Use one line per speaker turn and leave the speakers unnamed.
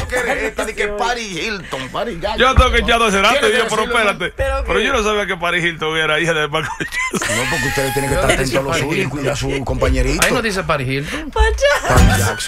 que eres esta de que Paris Hilton, Paris Jackson.
Yo tengo que echar hace rato y yo, pero
decirlo,
espérate. Pero yo no sabía que Paris Hilton era hija de Michael Jackson.
No, porque ustedes tienen que estar atentos a lo suyo y cuidar a su compañerito.
Ahí no dice Paris Hilton.
Paris Jackson.